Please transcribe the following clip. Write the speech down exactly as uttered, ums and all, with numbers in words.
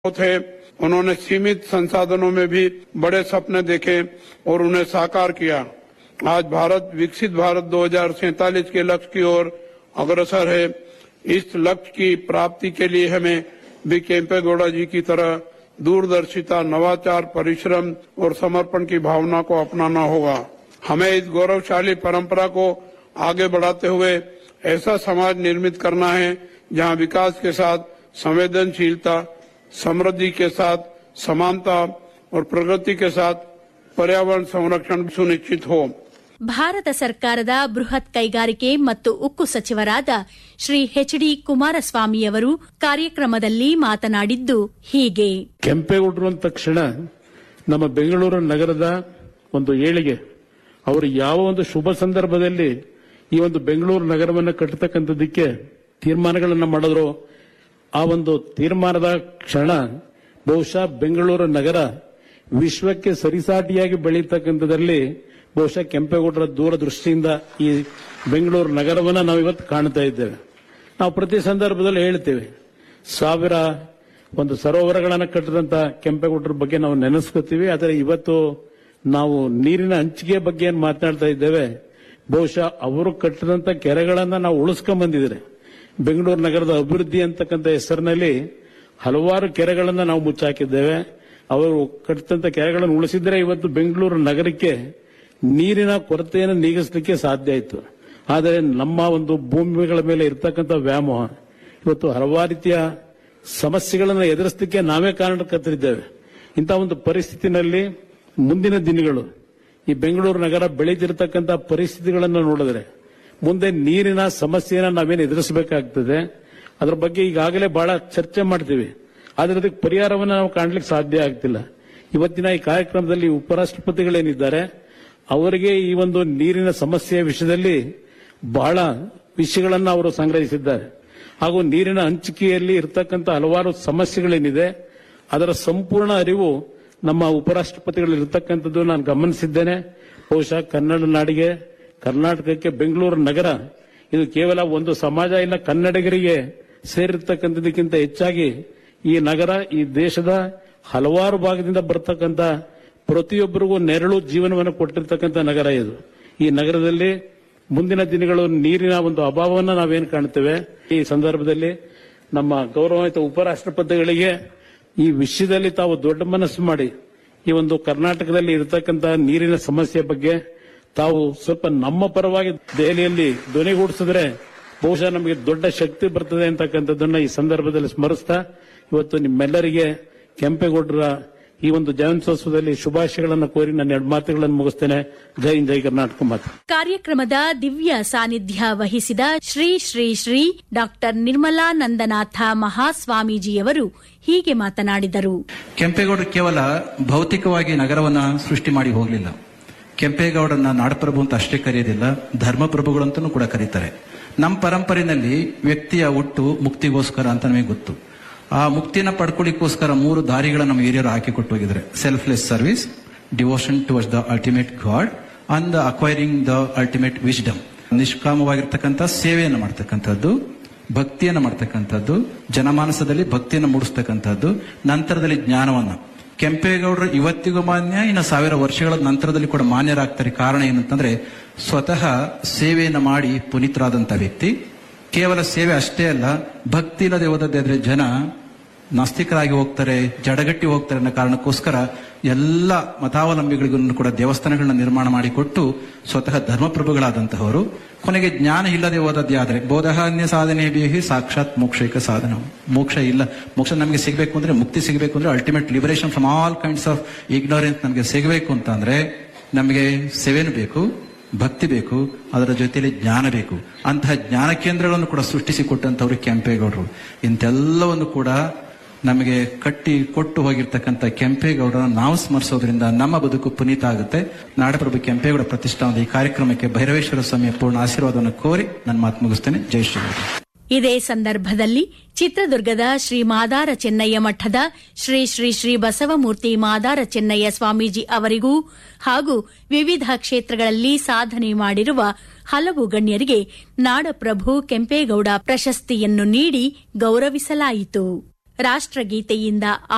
थे। उन्होंने सीमित संसाधनों में भी बड़े सपने देखे और उन्हें साकार किया। आज भारत विकसित भारत दो हज़ार सैंतालीस के लक्ष्य की ओर अग्रसर है। इस लक्ष्य की प्राप्ति के लिए हमें भी केम्पेगौड़ा जी की तरह दूरदर्शिता, नवाचार, परिश्रम और समर्पण की भावना को अपनाना होगा। हमें इस गौरवशाली परंपरा को आगे बढ़ाते हुए ऐसा समाज निर्मित करना है जहां विकास के साथ संवेदनशीलता, समृद्धि के साथ समानता और प्रगति के साथ पर्यावरण संरक्षण सुनिश्चित हो। ಭಾರತ ಸರ್ಕಾರದ ಬೃಹತ್ ಕೈಗಾರಿಕೆ ಮತ್ತು ಉಕ್ಕು ಸಚಿವರಾದ ಶ್ರೀ ಎಚ್ ಡಿ ಕುಮಾರಸ್ವಾಮಿಯವರು ಕಾರ್ಯಕ್ರಮದಲ್ಲಿ ಮಾತನಾಡಿದ್ದು ಹೀಗೆ. ಕೆಂಪೇಗೌಡರು ಅಂದ ತಕ್ಷಣ ನಮ್ಮ ಬೆಂಗಳೂರು ನಗರದ ಒಂದು ಏಳಿಗೆ. ಅವರು ಯಾವ ಒಂದು ಶುಭ ಸಂದರ್ಭದಲ್ಲಿ ಈ ಒಂದು ಬೆಂಗಳೂರು ನಗರವನ್ನು ಕಟ್ಟತಕ್ಕಂಥದ್ದಕ್ಕೆ ತೀರ್ಮಾನಗಳನ್ನು ಮಾಡಿದ್ರು, ಆ ಒಂದು ತೀರ್ಮಾನದ ಕ್ಷಣ ಬಹುಶಃ ಬೆಂಗಳೂರು ನಗರ ವಿಶ್ವಕ್ಕೆ ಸರಿಸಾಟಿಯಾಗಿ ಬೆಳೀತಕ್ಕಂಥದ್ರಲ್ಲಿ ಬಹುಶಃ ಕೆಂಪೇಗೌಡರ ದೂರದೃಷ್ಟಿಯಿಂದ ಈ ಬೆಂಗಳೂರು ನಗರವನ್ನು ನಾವು ಇವತ್ತು ಕಾಣ್ತಾ ಇದ್ದೇವೆ. ನಾವು ಪ್ರತಿ ಸಂದರ್ಭದಲ್ಲಿ ಹೇಳ್ತೇವೆ, ಸಾವಿರ ಒಂದು ಸರೋವರಗಳನ್ನು ಕಟ್ಟಿದಂತ ಕೆಂಪೇಗೌಡರ ಬಗ್ಗೆ ನಾವು ನೆನೆಸ್ಕೊತೀವಿ. ಆದರೆ ಇವತ್ತು ನಾವು ನೀರಿನ ಹಂಚಿಕೆ ಬಗ್ಗೆ ಏನು ಮಾತನಾಡ್ತಾ ಇದ್ದೇವೆ, ಬಹುಶಃ ಅವರು ಕಟ್ಟಿದಂತ ಕೆರೆಗಳನ್ನ ನಾವು ಉಳಿಸ್ಕೊಂಡ್ ಬಂದಿದ್ದೇವೆ. ಬೆಂಗಳೂರು ನಗರದ ಅಭಿವೃದ್ಧಿ ಅಂತಕ್ಕಂಥ ಹೆಸರಿನಲ್ಲಿ ಹಲವಾರು ಕೆರೆಗಳನ್ನ ನಾವು ಮುಚ್ಚಾಕಿದ್ದೇವೆ. ಅವರು ಕಟ್ಟಿದಂತ ಕೆರೆಗಳನ್ನು ಉಳಿಸಿದ್ರೆ ಇವತ್ತು ಬೆಂಗಳೂರು ನಗರಕ್ಕೆ ನೀರಿನ ಕೊರತೆಯನ್ನು ನೀಗಿಸಲಿಕ್ಕೆ ಸಾಧ್ಯ ಆಯಿತು. ಆದರೆ ನಮ್ಮ ಒಂದು ಭೂಮಿಗಳ ಮೇಲೆ ಇರತಕ್ಕಂಥ ವ್ಯಾಮೋಹ ಇವತ್ತು ಹಲವಾರು ರೀತಿಯ ಸಮಸ್ಯೆಗಳನ್ನು ಎದುರಿಸಲಿಕ್ಕೆ ನಾವೇ ಕಾರಣಕರ್ತರಿದ್ದೇವೆ. ಇಂಥ ಒಂದು ಪರಿಸ್ಥಿತಿನಲ್ಲಿ ಮುಂದಿನ ದಿನಗಳು ಈ ಬೆಂಗಳೂರು ನಗರ ಬೆಳೀತಿರತಕ್ಕಂಥ ಪರಿಸ್ಥಿತಿಗಳನ್ನು ನೋಡಿದ್ರೆ ಮುಂದೆ ನೀರಿನ ಸಮಸ್ಯೆಯನ್ನು ನಾವೇನು ಎದುರಿಸಬೇಕಾಗ್ತದೆ, ಅದರ ಬಗ್ಗೆ ಈಗಾಗಲೇ ಬಹಳ ಚರ್ಚೆ ಮಾಡ್ತೀವಿ. ಆದರೆ ಅದಕ್ಕೆ ಪರಿಹಾರವನ್ನು ನಾವು ಕಾಣಲಿಕ್ಕೆ ಸಾಧ್ಯ ಆಗ್ತಿಲ್ಲ. ಇವತ್ತಿನ ಈ ಕಾರ್ಯಕ್ರಮದಲ್ಲಿ ಉಪರಾಷ್ಟ್ರಪತಿಗಳೇನಿದ್ದಾರೆ ಅವರಿಗೆ ಈ ಒಂದು ನೀರಿನ ಸಮಸ್ಯೆಯ ವಿಷಯದಲ್ಲಿ ಬಹಳ ವಿಷಯಗಳನ್ನು ಅವರು ಸಂಗ್ರಹಿಸಿದ್ದಾರೆ. ಹಾಗೂ ನೀರಿನ ಹಂಚಿಕೆಯಲ್ಲಿ ಇರತಕ್ಕಂಥ ಹಲವಾರು ಸಮಸ್ಯೆಗಳೇನಿದೆ ಅದರ ಸಂಪೂರ್ಣ ಅರಿವು ನಮ್ಮ ಉಪರಾಷ್ಟ್ರಪತಿಗಳು ಇರತಕ್ಕಂಥದ್ದು ನಾನು ಗಮನಿಸಿದ್ದೇನೆ. ಬಹುಶಃ ಕನ್ನಡ ನಾಡಿಗೆ, ಕರ್ನಾಟಕಕ್ಕೆ ಬೆಂಗಳೂರು ನಗರ ಇದು ಕೇವಲ ಒಂದು ಸಮಾಜ ಇಲ್ಲ, ಕನ್ನಡಿಗರಿಗೆ ಸೇರಿರ್ತಕ್ಕಂಥದಕ್ಕಿಂತ ಹೆಚ್ಚಾಗಿ ಈ ನಗರ ಈ ದೇಶದ ಹಲವಾರು ಭಾಗದಿಂದ ಬರ್ತಕ್ಕಂಥ ಪ್ರತಿಯೊಬ್ಬರಿಗೂ ನೆರಳು ಜೀವನವನ್ನು ಕೊಟ್ಟಿರ್ತಕ್ಕಂಥ ನಗರ ಇದು. ಈ ನಗರದಲ್ಲಿ ಮುಂದಿನ ದಿನಗಳು ನೀರಿನ ಒಂದು ಅಭಾವವನ್ನು ನಾವೇನು ಕಾಣ್ತೇವೆ. ಈ ಸಂದರ್ಭದಲ್ಲಿ ನಮ್ಮ ಗೌರವಾನ್ವಿತ ಉಪರಾಷ್ಟ್ರಪತಿಗಳಿಗೆ ಈ ವಿಷಯದಲ್ಲಿ ತಾವು ದೊಡ್ಡ ಮನಸ್ಸು ಮಾಡಿ ಈ ಒಂದು ಕರ್ನಾಟಕದಲ್ಲಿ ಇರತಕ್ಕಂಥ ನೀರಿನ ಸಮಸ್ಯೆ ಬಗ್ಗೆ ತಾವು ಸ್ವಲ್ಪ ನಮ್ಮ ಪರವಾಗಿ ದೆಹಲಿಯಲ್ಲಿ ಧ್ವನಿಗೂಡಿಸಿದ್ರೆ ಬಹುಶಃ ನಮಗೆ ದೊಡ್ಡ ಶಕ್ತಿ ಬರ್ತದೆ ಅಂತಕ್ಕಂಥದ್ದನ್ನ ಈ ಸಂದರ್ಭದಲ್ಲಿ ಸ್ಮರಿಸ್ತಾ ಇವತ್ತು ನಿಮ್ಮೆಲ್ಲರಿಗೆ ಕೆಂಪೇಗೌಡರ ಈ ಒಂದು ಜಯಂತ್ಯೋತ್ಸವದಲ್ಲಿ ಶುಭಾಶಯಗಳನ್ನು ಕೋರಿ ನನ್ನ ಎರಡು ಮಾತುಗಳನ್ನು ಮುಗಿಸ್ತೇನೆ. ಜೈ ಹಿಂದ್, ಜೈ ಕರ್ನಾಟಕ ಮಾತು. ಕಾರ್ಯಕ್ರಮದ ದಿವ್ಯ ಸಾನ್ನಿಧ್ಯ ವಹಿಸಿದ ಶ್ರೀ ಶ್ರೀ ಶ್ರೀ ಡಾಕ್ಟರ್ ನಿರ್ಮಲಾನಂದನಾಥ ಮಹಾಸ್ವಾಮೀಜಿಯವರು ಹೀಗೆ ಮಾತನಾಡಿದರು. ಕೆಂಪೇಗೌಡರು ಕೇವಲ ಭೌತಿಕವಾಗಿ ನಗರವನ್ನ ಸೃಷ್ಟಿ ಮಾಡಿ ಹೋಗಲಿಲ್ಲ. ಕೆಂಪೇಗೌಡರನ್ನ ನಾಡಪ್ರಭು ಅಂತ ಅಷ್ಟೇ ಕರೆಯೋದಿಲ್ಲ, ಧರ್ಮಪ್ರಭುಗಳು ಅಂತಲೂ ಕೂಡ ಕರೀತಾರೆ. ನಮ್ಮ ಪರಂಪರೆಯಲ್ಲಿ ವ್ಯಕ್ತಿಯ ಹುಟ್ಟು ಮುಕ್ತಿಗೋಸ್ಕರ ಅಂತ ನಮಗೆ ಗೊತ್ತು. ಆ ಮುಕ್ತಿನ ಪಡ್ಕೊಳ್ಳಿಕ್ಕೋಸ್ಕರ ಮೂರು ದಾರಿಗಳನ್ನು ನಮ್ಮ ಹಿರಿಯರು ಹಾಕಿಕೊಟ್ಟು ಹೋಗಿದ್ದಾರೆ. Selfless service, devotion towards the ultimate god and acquiring the ultimate wisdom. ನಿಷ್ಕಾಮವಾಗಿರ್ತಕ್ಕಂಥ ಸೇವೆಯನ್ನು ಮಾಡ್ತಕ್ಕಂಥದ್ದು, ಭಕ್ತಿಯನ್ನು ಮಾಡ್ತಕ್ಕಂಥದ್ದು, ಜನಮಾನಸದಲ್ಲಿ ಭಕ್ತಿಯನ್ನು ಮೂಡಿಸ್ತಕ್ಕಂಥದ್ದು, ನಂತರದಲ್ಲಿ ಜ್ಞಾನವನ್ನ. ಕೆಂಪೇಗೌಡರು ಇವತ್ತಿಗೂ ಮಾನ್ಯ, ಇನ್ನು ಸಾವಿರ ವರ್ಷಗಳ ನಂತರದಲ್ಲಿ ಕೂಡ ಮಾನ್ಯರಾಗ್ತಾರೆ. ಕಾರಣ ಏನಂತಂದ್ರೆ ಸ್ವತಃ ಸೇವೆಯನ್ನು ಮಾಡಿ ಪುನೀತರಾದಂಥ ವ್ಯಕ್ತಿ. ಕೇವಲ ಸೇವೆ ಅಷ್ಟೇ ಅಲ್ಲ, ಭಕ್ತಿ ಇಲ್ಲದೆ ಹೋದದ್ದಾದ್ರೆ ಜನ ನಾಸ್ತಿಕರಾಗಿ ಹೋಗ್ತಾರೆ, ಜಡಗಟ್ಟಿ ಹೋಗ್ತಾರೆ ಅನ್ನೋ ಕಾರಣಕ್ಕೋಸ್ಕರ ಎಲ್ಲ ಮತಾವಲಂಬಿಗಳಿಗೂ ಕೂಡ ದೇವಸ್ಥಾನಗಳನ್ನ ನಿರ್ಮಾಣ ಮಾಡಿಕೊಟ್ಟು ಸ್ವತಃ ಧರ್ಮಪ್ರಭುಗಳಾದಂತಹವರು. ಕೊನೆಗೆ ಜ್ಞಾನ ಇಲ್ಲದೆ ಹೋದದ್ದೇ ಆದರೆ ಬೋಧಹಾನ್ಯ ಸಾಧನೆ ಬೇಹಿ ಸಾಕ್ಷಾತ್ ಮೋಕ್ಷೈಕ ಸಾಧನ. ಮೋಕ್ಷ ಇಲ್ಲ, ಮೋಕ್ಷ ನಮಗೆ ಸಿಗಬೇಕು ಅಂದ್ರೆ, ಮುಕ್ತಿ ಸಿಗಬೇಕು ಅಂದ್ರೆ, ultimate liberation from all kinds of ignorance ನಮಗೆ ಸಿಗಬೇಕು ಅಂತ ಅಂದ್ರೆ ನಮಗೆ ಸೇವೆನೂ ಬೇಕು, ಭಕ್ತಿ ಬೇಕು, ಅದರ ಜೊತೆಯಲ್ಲಿ ಜ್ಞಾನ ಬೇಕು. ಅಂತಹ ಜ್ಞಾನ ಕೇಂದ್ರಗಳನ್ನು ಕೂಡ ಸೃಷ್ಟಿಸಿಕೊಟ್ಟಂತವ್ರು ಕೆಂಪೇಗೌಡರು. ಇಂತೆಲ್ಲವನ್ನು ಕೂಡ ನಮಗೆ ಕಟ್ಟಿ ಕೊಟ್ಟು ಹೋಗಿರ್ತಕ್ಕಂಥ ಕೆಂಪೇಗೌಡರನ್ನು ನಾವು ಸ್ಮರಿಸೋದ್ರಿಂದ ನಮ್ಮ ಬದುಕು ಪುನೀತ ಆಗುತ್ತೆ. ನಾಡಪ್ರಭು ಕೆಂಪೇಗೌಡ ಪ್ರತಿಷ್ಠಾನದ ಈ ಕಾರ್ಯಕ್ರಮಕ್ಕೆ ಭೈರವೇಶ್ವರ ಸ್ವಾಮಿಯ ಪೂರ್ಣ ಆಶೀರ್ವಾದವನ್ನು ಕೋರಿ ನನ್ನ ಮಾತು ಮುಗಿಸ್ತೇನೆ. ಜೈ ಶ್ರೀರಾಮ್. ಇದೇ ಸಂದರ್ಭದಲ್ಲಿ ಚಿತ್ರದುರ್ಗದ ಶ್ರೀ ಮಾದಾರ ಚೆನ್ನಯ್ಯ ಮಠದ ಶ್ರೀ ಶ್ರೀ ಶ್ರೀ ಬಸವಮೂರ್ತಿ ಮಾದಾರ ಚೆನ್ನಯ್ಯ ಸ್ವಾಮೀಜಿ ಅವರಿಗೂ ಹಾಗೂ ವಿವಿಧ ಕ್ಷೇತ್ರಗಳಲ್ಲಿ ಸಾಧನೆ ಮಾಡಿರುವ ಹಲವು ಗಣ್ಯರಿಗೆ ನಾಡಪ್ರಭು ಕೆಂಪೇಗೌಡ ಪ್ರಶಸ್ತಿಯನ್ನು ನೀಡಿ ಗೌರವಿಸಲಾಯಿತು. ರಾಷ್ಟ್ರಗೀತೆಯಿಂದ